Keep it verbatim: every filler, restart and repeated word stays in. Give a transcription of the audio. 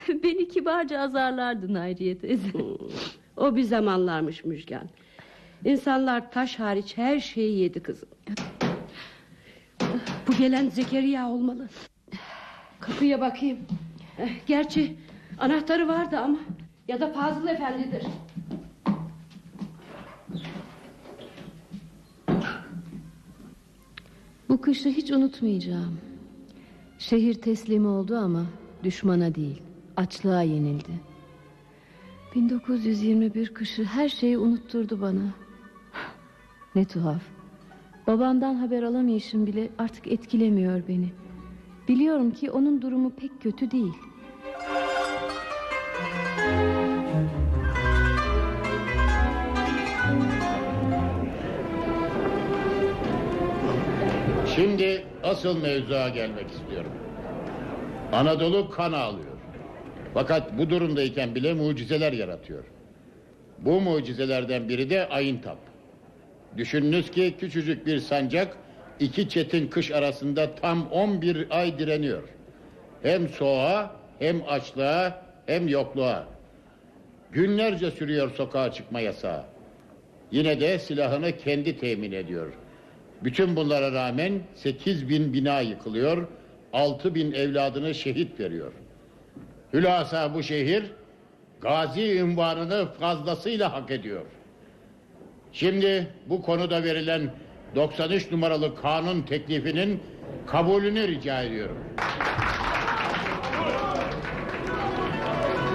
Beni kibarca azarlardı Hayriye teyze. Hmm, o bir zamanlarmış Müjgan. İnsanlar taş hariç her şeyi yedi kızım. Bu gelen Zekeriya olmalı. Kapıya bakayım. Gerçi anahtarı vardı ama. Ya da Fazıl Efendi'dir. Bu kışı hiç unutmayacağım. Şehir teslim oldu ama düşmana değil, açlığa yenildi. bin dokuz yüz yirmi bir kışı her şeyi unutturdu bana. Ne tuhaf. Babamdan haber alamayışım bile artık etkilemiyor beni. Biliyorum ki onun durumu pek kötü değil. Şimdi asıl mevzuya gelmek istiyorum. Anadolu kan ağlıyor. Fakat bu durumdayken bile mucizeler yaratıyor. Bu mucizelerden biri de Ayıntap. Düşününüz ki küçücük bir sancak iki çetin kış arasında tam on bir ay direniyor. Hem soğuğa, hem açlığa, hem yokluğa. Günlerce sürüyor sokağa çıkma yasağı. Yine de silahını kendi temin ediyor. Bütün bunlara rağmen sekiz bin bina yıkılıyor, altı bin evladını şehit veriyor. Hülasa bu şehir gazi unvanını fazlasıyla hak ediyor. Şimdi bu konuda verilen doksan üç numaralı kanun teklifinin kabulünü rica ediyorum.